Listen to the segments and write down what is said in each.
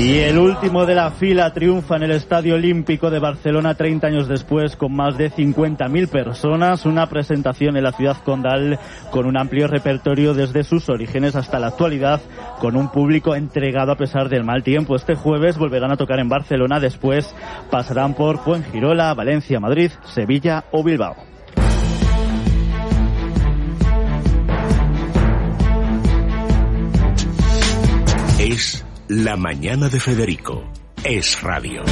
Y el último de la fila triunfa en el Estadio Olímpico de Barcelona 30 años después con más de 50.000 personas. Una presentación en la ciudad condal con un amplio repertorio desde sus orígenes hasta la actualidad, con un público entregado a pesar del mal tiempo. Este jueves volverán a tocar en Barcelona, después pasarán por Fuengirola, Valencia, Madrid, Sevilla o Bilbao. Es La Mañana de Federico. Es radio.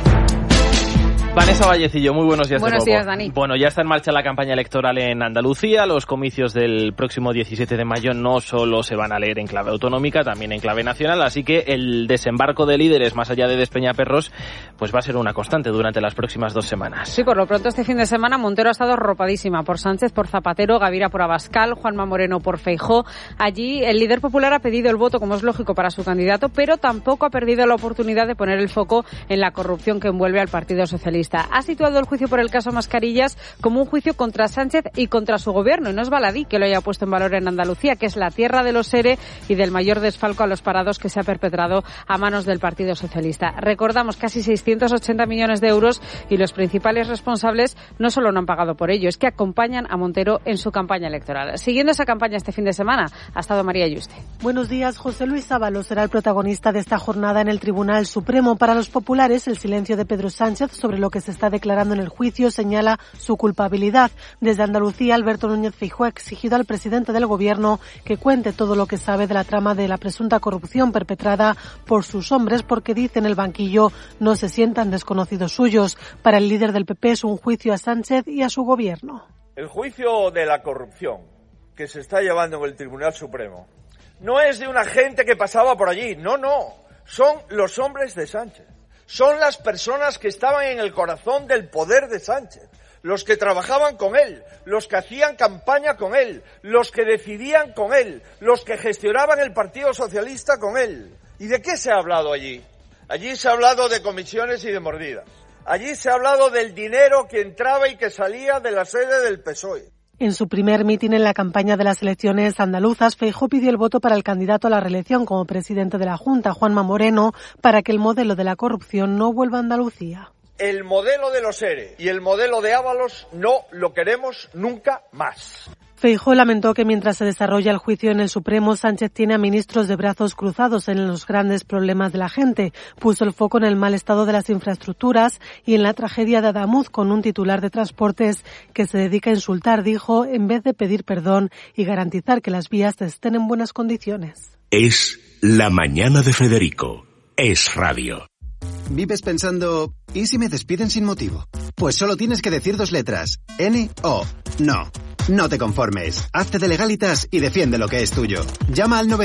Vanessa Vallecillo, muy buenos días. Buenos días, Dani. Bueno, ya está en marcha la campaña electoral en Andalucía. Los comicios del próximo 17 de mayo no solo se van a leer en clave autonómica, también en clave nacional, así que el desembarco de líderes más allá de Despeñaperros pues va a ser una constante durante las próximas 2 semanas. Sí, por lo pronto este fin de semana Montero ha estado arropadísima por Sánchez, por Zapatero, Gavira por Abascal, Juanma Moreno por Feijóo. Allí el líder popular ha pedido el voto, como es lógico, para su candidato, pero tampoco ha perdido la oportunidad de poner el foco en la corrupción que envuelve al Partido Socialista. Ha situado el juicio por el caso Mascarillas como un juicio contra Sánchez y contra su gobierno, y no es baladí que lo haya puesto en valor en Andalucía, que es la tierra de los ERE y del mayor desfalco a los parados que se ha perpetrado a manos del Partido Socialista. Recordamos, casi 680 millones de euros, y los principales responsables no solo no han pagado por ello, es que acompañan a Montero en su campaña electoral. Siguiendo esa campaña este fin de semana ha estado María Yuste. Buenos días. José Luis Ábalos será el protagonista de esta jornada en el Tribunal Supremo. Para los populares, el silencio de Pedro Sánchez sobre lo que se está declarando en el juicio señala su culpabilidad. Desde Andalucía, Alberto Núñez Feijóo ha exigido al presidente del Gobierno que cuente todo lo que sabe de la trama de la presunta corrupción perpetrada por sus hombres, porque, dice, en el banquillo no se sientan desconocidos suyos. Para el líder del PP es un juicio a Sánchez y a su Gobierno. El juicio de la corrupción que se está llevando en el Tribunal Supremo no es de una gente que pasaba por allí, no, son los hombres de Sánchez. Son las personas que estaban en el corazón del poder de Sánchez, los que trabajaban con él, los que hacían campaña con él, los que decidían con él, los que gestionaban el Partido Socialista con él. ¿Y de qué se ha hablado allí? Allí se ha hablado de comisiones y de mordidas. Allí se ha hablado del dinero que entraba y que salía de la sede del PSOE. En su primer mitin en la campaña de las elecciones andaluzas, Feijóo pidió el voto para el candidato a la reelección como presidente de la Junta, Juanma Moreno, para que el modelo de la corrupción no vuelva a Andalucía. El modelo de los ERE y el modelo de Ábalos no lo queremos nunca más. Feijóo lamentó que mientras se desarrolla el juicio en el Supremo, Sánchez tiene a ministros de brazos cruzados en los grandes problemas de la gente. Puso el foco en el mal estado de las infraestructuras y en la tragedia de Adamuz, con un titular de Transportes que se dedica a insultar, dijo, en vez de pedir perdón y garantizar que las vías estén en buenas condiciones. Es La Mañana de Federico. Es radio. ¿Vives pensando, ¿y si me despiden sin motivo? Pues solo tienes que decir 2 letras. N-O. No. No te conformes. Hazte de Legalitas y defiende lo que es tuyo. Llama al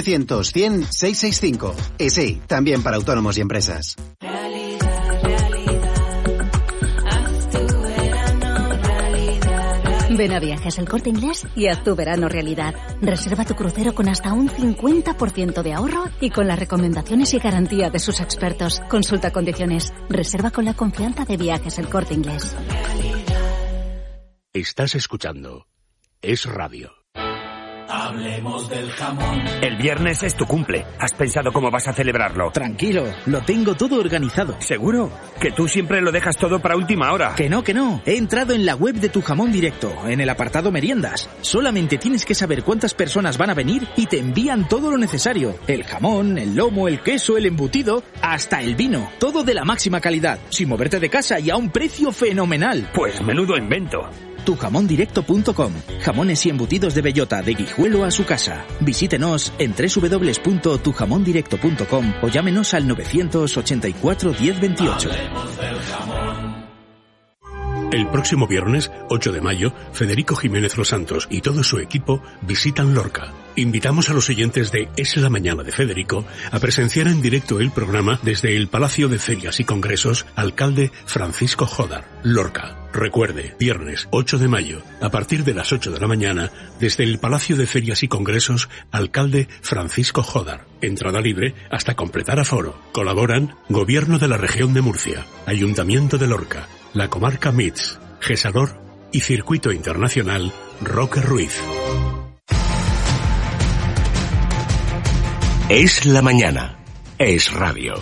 900-100-665. Y sí, también para autónomos y empresas. Ven a Viajes El Corte Inglés y haz tu verano realidad. Reserva tu crucero con hasta un 50% de ahorro y con las recomendaciones y garantía de sus expertos. Consulta condiciones. Reserva con la confianza de Viajes El Corte Inglés. Estás escuchando Es radio. Hablemos del jamón. El viernes es tu cumple. ¿Has pensado cómo vas a celebrarlo? Tranquilo, lo tengo todo organizado. ¿Seguro? Que tú siempre lo dejas todo para última hora. Que no. He entrado en la web de Tu Jamón Directo, en el apartado meriendas. Solamente tienes que saber cuántas personas van a venir y te envían todo lo necesario. El jamón, el lomo, el queso, el embutido, hasta el vino. Todo de la máxima calidad, sin moverte de casa y a un precio fenomenal. Pues menudo invento. Tujamondirecto.com. Jamones y embutidos de bellota, de Guijuelo a su casa. Visítenos en www.tujamondirecto.com o llámenos al 984 1028. El próximo viernes, 8 de mayo, Federico Jiménez Los Santos y todo su equipo visitan Lorca. Invitamos a los oyentes de Es la Mañana de Federico a presenciar en directo el programa desde el Palacio de Ferias y Congresos Alcalde Francisco Jódar, Lorca. Recuerde, viernes 8 de mayo, a partir de las 8 de la mañana, desde el Palacio de Ferias y Congresos Alcalde Francisco Jódar. Entrada libre hasta completar aforo. Colaboran Gobierno de la Región de Murcia, Ayuntamiento de Lorca, la Comarca MITS, Gesador y Circuito Internacional Roque Ruiz. Es la mañana. Es Radio.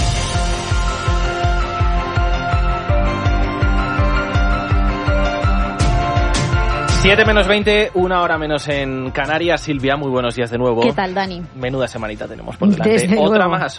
7:20, 1 hora menos en Canarias. Silvia, muy buenos días de nuevo. ¿Qué tal, Dani? Menuda semanita tenemos por delante. Otra más.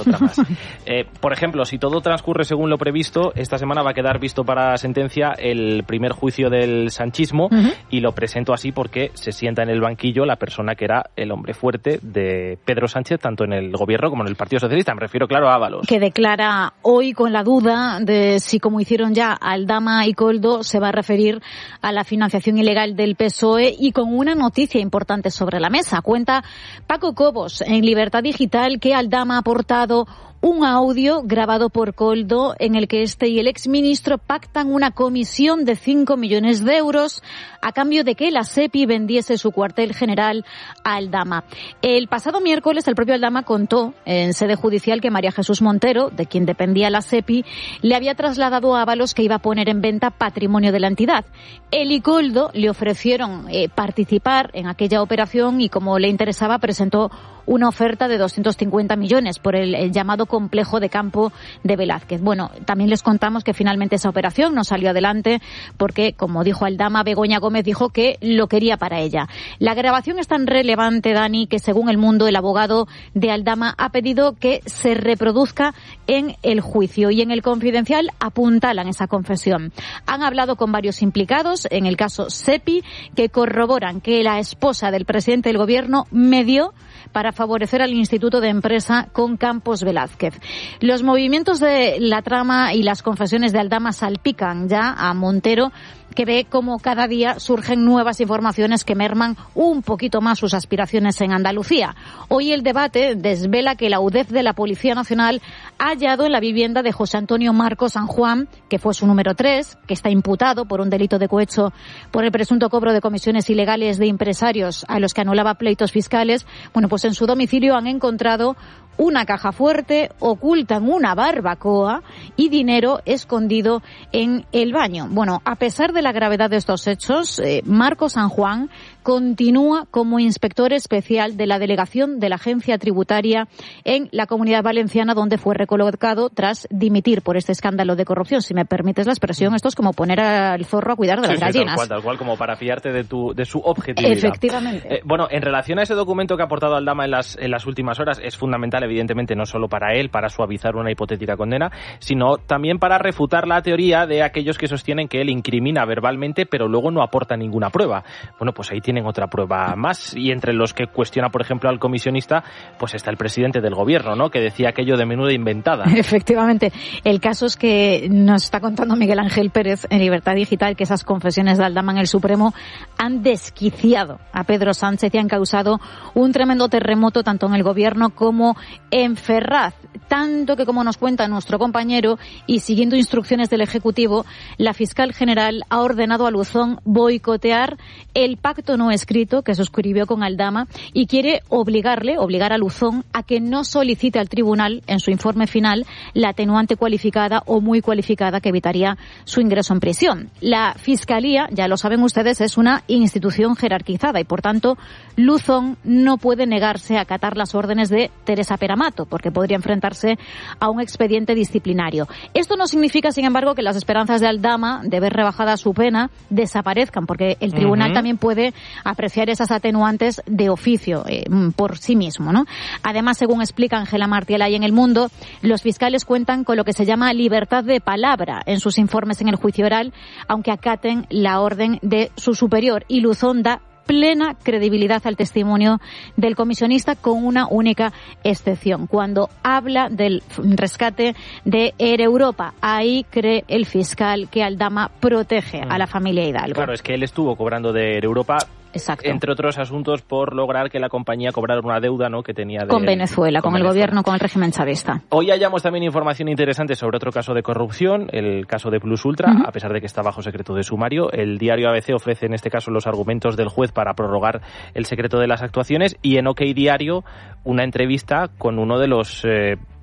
Por ejemplo, si todo transcurre según lo previsto, esta semana va a quedar visto para sentencia el primer juicio del sanchismo, y lo presento así porque se sienta en el banquillo la persona que era el hombre fuerte de Pedro Sánchez, tanto en el gobierno como en el Partido Socialista. Me refiero, claro, a Ábalos. Que declara hoy con la duda de si, como hicieron ya Aldama y Koldo, se va a referir a la financiación ilegal del PSOE, y con una noticia importante sobre la mesa. Cuenta Paco Cobos en Libertad Digital que Aldama ha aportado un audio grabado por Koldo en el que este y el exministro pactan una comisión de 5 millones de euros a cambio de que la SEPI vendiese su cuartel general a Aldama. El pasado miércoles el propio Aldama contó en sede judicial que María Jesús Montero, de quien dependía la SEPI, le había trasladado a Ábalos que iba a poner en venta patrimonio de la entidad. Él y Koldo le ofrecieron participar en aquella operación y, como le interesaba, presentó una oferta de 250 millones por el llamado complejo de campo de Velázquez. Bueno, también les contamos que finalmente esa operación no salió adelante porque, como dijo Aldama, Begoña Gómez dijo que lo quería para ella. La grabación es tan relevante, Dani, que según El Mundo, el abogado de Aldama ha pedido que se reproduzca en el juicio, y en El Confidencial apuntalan esa confesión. Han hablado con varios implicados en el caso SEPI que corroboran que la esposa del presidente del gobierno medió para favorecer al Instituto de Empresa con Campos Velázquez. Los movimientos de la trama y las confesiones de Aldama salpican ya a Montero, que ve cómo cada día surgen nuevas informaciones que merman un poquito más sus aspiraciones en Andalucía. Hoy el debate desvela que la UDEF de la Policía Nacional ha hallado en la vivienda de José Antonio Marco San Juan, que fue su número 3, que está imputado por un delito de cohecho por el presunto cobro de comisiones ilegales de empresarios a los que anulaba pleitos fiscales. Bueno, pues en su domicilio han encontrado una caja fuerte, ocultan una barbacoa y dinero escondido en el baño. Bueno, a pesar de la gravedad de estos hechos, Marco San Juan continúa como inspector especial de la delegación de la Agencia Tributaria en la Comunidad Valenciana, donde fue recolocado tras dimitir por este escándalo de corrupción. Si me permites la expresión, esto es como poner al zorro a cuidar de las gallinas. Tal cual, como para fiarte de su objetividad. Efectivamente. Bueno, en relación a ese documento que ha aportado Aldama en las últimas horas, es fundamental, evidentemente, no solo para él, para suavizar una hipotética condena, sino también para refutar la teoría de aquellos que sostienen que él incrimina verbalmente, pero luego no aporta ninguna prueba. Bueno, pues ahí tienen otra prueba más, y entre los que cuestiona, por ejemplo, al comisionista, pues está el presidente del gobierno, ¿no?, que decía aquello de menuda inventada. Efectivamente. El caso es que nos está contando Miguel Ángel Pérez en Libertad Digital que esas confesiones de Aldama en el Supremo han desquiciado a Pedro Sánchez y han causado un tremendo terremoto tanto en el gobierno como en Ferraz, tanto que, como nos cuenta nuestro compañero, y siguiendo instrucciones del Ejecutivo, la fiscal general ha ordenado a Luzón boicotear el pacto no escrito que suscribió con Aldama y quiere obligar a Luzón a que no solicite al tribunal en su informe final la atenuante cualificada o muy cualificada que evitaría su ingreso en prisión. La Fiscalía, ya lo saben ustedes, es una institución jerarquizada y, por tanto, Luzón no puede negarse a acatar las órdenes de Teresa Peramato, porque podría enfrentarse a un expediente disciplinario. Esto no significa, sin embargo, que las esperanzas de Aldama de ver rebajada su pena desaparezcan, porque el tribunal también puede apreciar esas atenuantes de oficio por sí mismo, ¿no? Además, según explica Ángela Martialay en El Mundo, los fiscales cuentan con lo que se llama libertad de palabra en sus informes en el juicio oral, aunque acaten la orden de su superior, y Luzón da plena credibilidad al testimonio del comisionista, con una única excepción: cuando habla del rescate de Air Europa. Ahí cree el fiscal que Aldama protege a la familia Hidalgo. Claro, es que él estuvo cobrando de Air Europa. Exacto. Entre otros asuntos, por lograr que la compañía cobrara una deuda, ¿no?, que tenía con Venezuela, con el gobierno, con el régimen chavista. Hoy hallamos también información interesante sobre otro caso de corrupción, el caso de Plus Ultra, a pesar de que está bajo secreto de sumario. El diario ABC ofrece en este caso los argumentos del juez para prorrogar el secreto de las actuaciones, y en OK Diario una entrevista con uno de los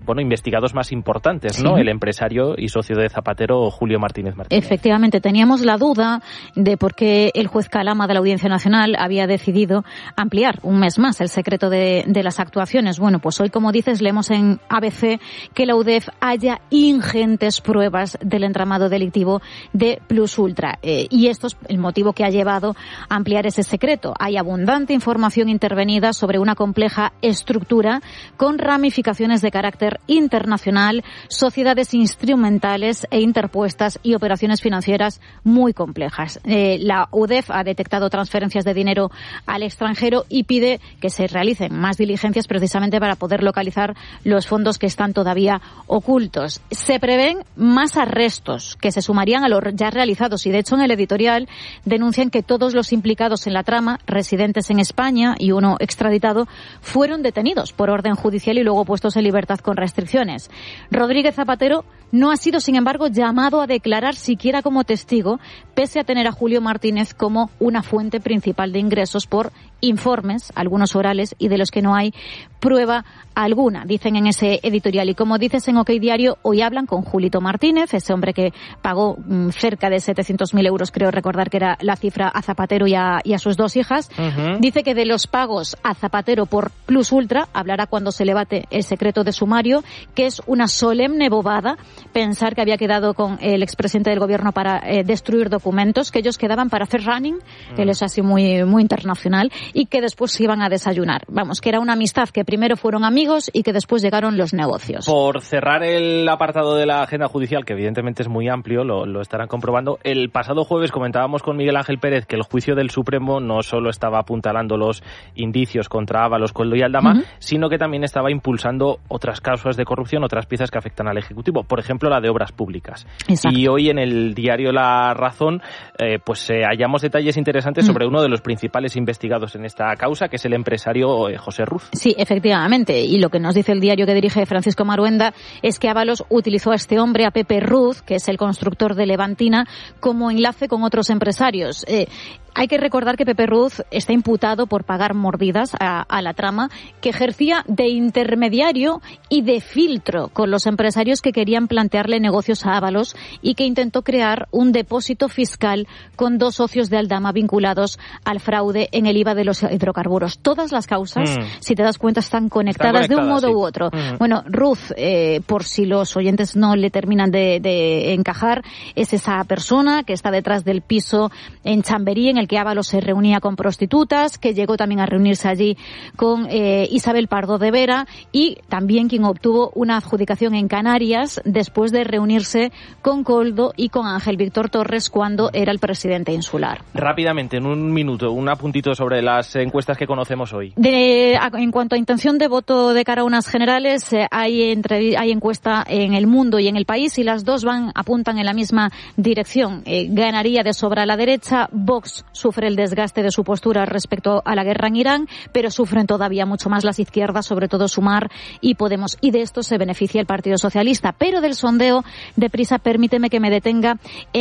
investigados más importantes, ¿no? Sí. El empresario y socio de Zapatero, Julio Martínez Martínez. Efectivamente, teníamos la duda de por qué el juez Calama de la Audiencia Nacional había decidido ampliar un mes más el secreto de las actuaciones. Bueno, pues hoy, como dices, leemos en ABC que la UDEF halla ingentes pruebas del entramado delictivo de Plus Ultra. Y esto es el motivo que ha llevado a ampliar ese secreto. Hay abundante información intervenida sobre una compleja estructura con ramificaciones de carácter internacional, sociedades instrumentales e interpuestas y operaciones financieras muy complejas. La UDEF ha detectado transferencias de dinero al extranjero y pide que se realicen más diligencias precisamente para poder localizar los fondos que están todavía ocultos. Se prevén más arrestos que se sumarían a los ya realizados y, de hecho, en el editorial denuncian que todos los implicados en la trama, residentes en España y uno extraditado, fueron detenidos por orden judicial y luego puestos en libertad con restricciones. Rodríguez Zapatero no ha sido, sin embargo, llamado a declarar siquiera como testigo, pese a tener a Julio Martínez como una fuente principal de ingresos por informes, algunos orales, y de los que no hay prueba alguna, dicen en ese editorial. Y como dices en OK Diario, hoy hablan con Julito Martínez, ese hombre que pagó cerca de 700.000 euros, creo recordar que era la cifra, a Zapatero y a sus dos hijas. Uh-huh. Dice que de los pagos a Zapatero por Plus Ultra hablará cuando se levante el secreto de sumario, que es una solemne bobada pensar que había quedado con el expresidente del gobierno para destruir documentos, que ellos quedaban para hacer running, él es así muy, muy internacional, y que después se iban a desayunar. Vamos, que era una amistad que primero fueron amigos y que después llegaron los negocios. Por cerrar el apartado de la agenda judicial, que evidentemente es muy amplio, lo estarán comprobando, el pasado jueves comentábamos con Miguel Ángel Pérez que el juicio del Supremo no solo estaba apuntalando los indicios contra Ábalos, Koldo y Aldama, sino que también estaba impulsando otras causas de corrupción, otras piezas que afectan al Ejecutivo, por ejemplo la de obras públicas. Exacto. Y hoy en el diario La Razón hallamos detalles interesantes sobre uno de los principales investigados en esta causa, que es el empresario José Ruz. Sí, efectivamente, y lo que nos dice el diario que dirige Francisco Maruenda es que Ábalos utilizó a este hombre, a Pepe Ruz, que es el constructor de Levantina, como enlace con otros empresarios. Hay que recordar que Pepe Ruz está imputado por pagar mordidas a la trama, que ejercía de intermediario y de filtro con los empresarios que querían plantearle negocios a Ábalos y que intentó crear un depósito fiscal con dos socios de Aldama vinculados al fraude en el IVA de los hidrocarburos. Todas las causas, si te das cuenta, están conectadas de un modo u otro. Bueno, Ruz, por si los oyentes no le terminan de encajar, es esa persona que está detrás del piso en Chamberí, en el que Ábalos se reunía con prostitutas, que llegó también a reunirse allí con Isabel Pardo de Vera, y también quien obtuvo una adjudicación en Canarias después de reunirse con Koldo y con Ángel Víctor Torres cuando era el presidente insular. Rápidamente, en un minuto, un apuntito sobre las encuestas que conocemos hoy. En cuanto a intención de voto de cara a unas generales, hay encuesta en El Mundo y en El País, y las dos apuntan en la misma dirección. Ganaría de sobra la derecha. Vox sufre el desgaste de su postura respecto a la guerra en Irán, pero sufren todavía mucho más las izquierdas, sobre todo Sumar y Podemos, y de esto se beneficia el Partido Socialista. Pero del sondeo, deprisa, permíteme que me detenga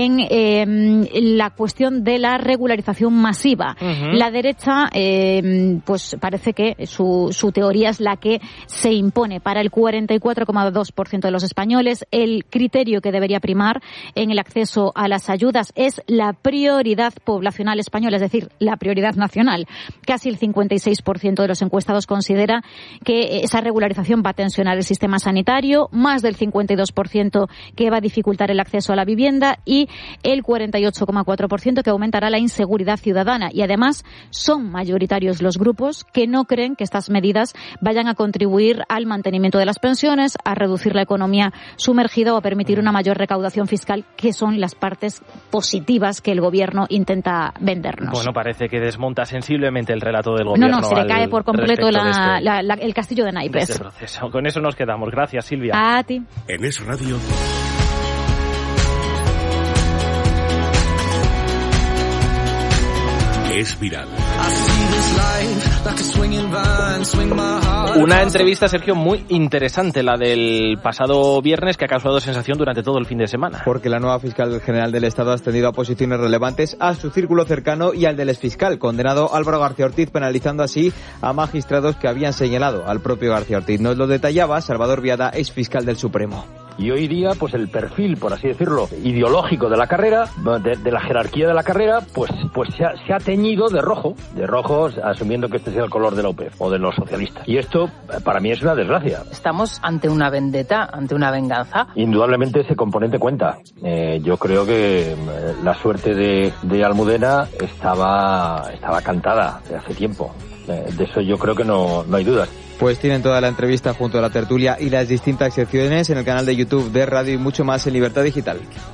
en la cuestión de la regularización masiva. La derecha, pues parece que su teoría es la que se impone para el 44,2% de los españoles. El criterio que debería primar en el acceso a las ayudas es la prioridad poblacional española, es decir, la prioridad nacional. Casi el 56% de los encuestados considera que esa regularización va a tensionar el sistema sanitario, más del 52% que va a dificultar el acceso a la vivienda y el 48,4% que aumentará la inseguridad ciudadana. Y además son mayoritarios los grupos que no creen que estas medidas vayan a contribuir al mantenimiento de las pensiones, a reducir la economía sumergida o a permitir una mayor recaudación fiscal, que son las partes positivas que el gobierno intenta vendernos. Bueno, parece que desmonta sensiblemente el relato del gobierno. No, se le cae por completo el castillo de naipes. Este proceso. Con eso nos quedamos. Gracias, Silvia. A ti. En Es Radio. Es viral. Una entrevista, Sergio, muy interesante, la del pasado viernes, que ha causado sensación durante todo el fin de semana. Porque la nueva fiscal general del Estado ha ascendido a posiciones relevantes a su círculo cercano y al del exfiscal, condenado Álvaro García Ortiz, penalizando así a magistrados que habían señalado al propio García Ortiz. Nos lo detallaba Salvador Viada, exfiscal del Supremo. Y hoy día, pues el perfil, por así decirlo, ideológico de la carrera, de la jerarquía de la carrera, pues se ha teñido de rojo, asumiendo que este sea el color de la UPF o de los socialistas. Y esto, para mí, es una desgracia. ¿Estamos ante una vendetta, ante una venganza? Indudablemente ese componente cuenta. Yo creo que la suerte de Almudena estaba cantada de hace tiempo. De eso yo creo que no hay dudas. Pues tienen toda la entrevista junto a la tertulia y las distintas secciones en el canal de YouTube de Radio y mucho más en Libertad Digital.